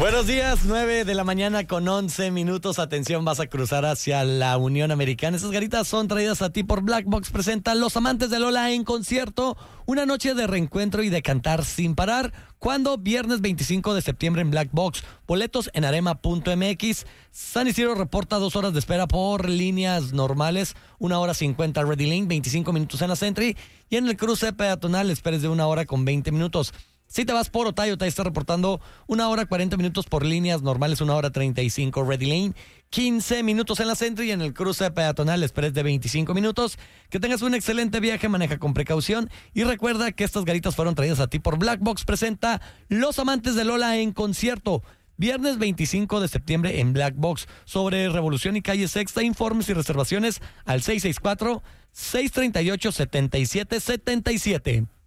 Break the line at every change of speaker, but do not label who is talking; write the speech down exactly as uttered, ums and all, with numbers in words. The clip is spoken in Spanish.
Buenos días, nueve de la mañana con once minutos. Atención, vas a cruzar hacia la Unión Americana. Esas garitas son traídas a ti por Black Box. Presenta Los Amantes de Lola en concierto. Una noche de reencuentro y de cantar sin parar. ¿Cuándo? Viernes veinticinco de septiembre en Black Box. Boletos en arema punto m x. San Isidro reporta dos horas de espera por líneas normales. Una hora cincuenta Ready Lane, veinticinco minutos en la Sentry. Y en el cruce peatonal esperes de una hora con veinte minutos. Si te vas por Otay, Otay está reportando una hora cuarenta minutos por líneas normales, una hora treinta y cinco Ready Lane, quince minutos en la Sentry y en el cruce peatonal esperes de veinticinco minutos. Que tengas un excelente viaje, maneja con precaución y recuerda que estas garitas fueron traídas a ti por Black Box. Presenta Los Amantes de Lola en concierto. Viernes veinticinco de septiembre en Black Box. Sobre Revolución y Calle Sexta, informes y reservaciones al seis seis cuatro, seis tres ocho, siete siete siete siete.